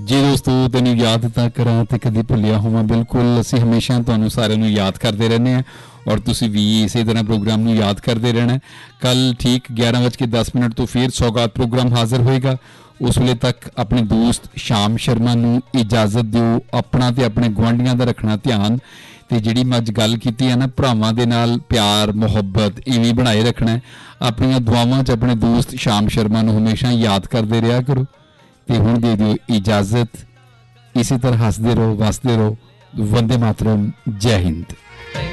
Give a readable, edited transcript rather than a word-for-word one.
जी दोस्तों, तेन याद तो करा तो कभी भुलिया होव। बिल्कुल असी हमेशा तुहानू सारिਆਂ याद करते रहने हैं और तुसी भी इस तरह प्रोग्राम नू याद करते रहना। कल ठीक 11:10 तो फिर सौगात प्रोग्राम हाजिर होएगा। उस वेले तक अपने दोस्त शाम शर्मा नू इजाजत दिओ। अपना ते अपने गुआढ़ियां दा रखना ध्यान। तो जिहड़ी मैं अज गल कीती है ना, भरावां दे नाल प्यार मुहब्बत इवें बनाए रखना है। अपनियां दुआवां च अपने दोस्त शाम शर्मा नू हमेशा याद करते रहा करो। तो हुण दे दिओ इजाजत। इसी तरह हसते रहो, वसते रहो। वंदे मातरम। जय हिंद।